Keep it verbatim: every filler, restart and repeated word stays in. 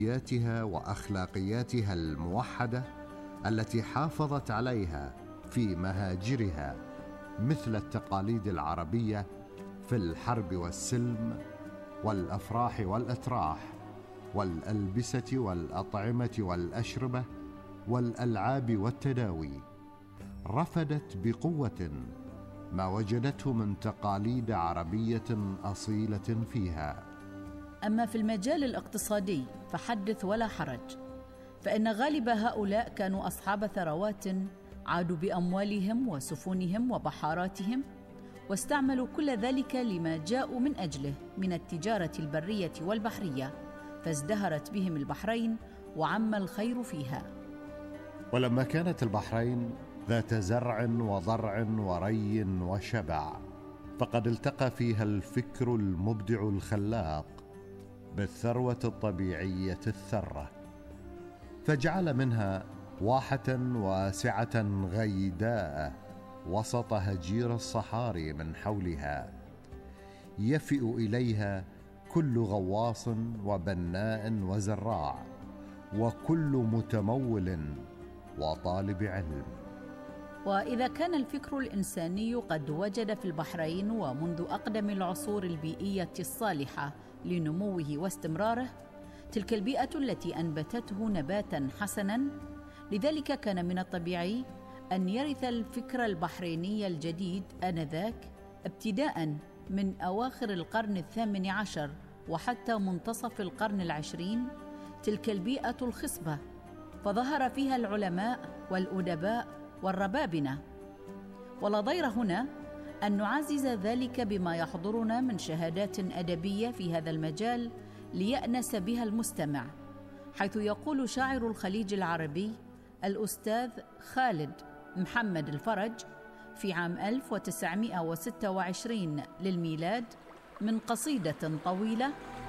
وأخلاقياتها الموحدة التي حافظت عليها في مهاجرها، مثل التقاليد العربية في الحرب والسلم والأفراح والأتراح والألبسة والأطعمة والأشربة والألعاب والتداوي. رفضت بقوة ما وجدته من تقاليد عربية أصيلة فيها. أما في المجال الاقتصادي فحدث ولا حرج، فإن غالب هؤلاء كانوا أصحاب ثروات عادوا بأموالهم وسفنهم وبحاراتهم، واستعملوا كل ذلك لما جاءوا من أجله من التجارة البرية والبحرية، فازدهرت بهم البحرين وعم الخير فيها. ولما كانت البحرين ذات زرع وضرع وري وشبع، فقد التقى فيها الفكر المبدع الخلاق بالثروة الطبيعية الثرة، فجعل منها واحة واسعة غيداء وسط هجير الصحاري من حولها، يفئ إليها كل غواص وبناء وزراع وكل متمول وطالب علم. وإذا كان الفكر الإنساني قد وجد في البحرين ومنذ أقدم العصور البيئية الصالحة لنموه واستمراره، تلك البيئة التي أنبتته نباتاً حسناً، لذلك كان من الطبيعي أن يرث الفكر البحريني الجديد آنذاك ابتداءً من أواخر القرن الثامن عشر وحتى منتصف القرن العشرين تلك البيئة الخصبة، فظهر فيها العلماء والأدباء والربابنة. ولا ضير هنا أن نعزز ذلك بما يحضرنا من شهادات أدبية في هذا المجال ليأنس بها المستمع، حيث يقول شاعر الخليج العربي الأستاذ خالد محمد الفرج في عام ألف وتسعمائة وستة وعشرين للميلاد من قصيدة طويلة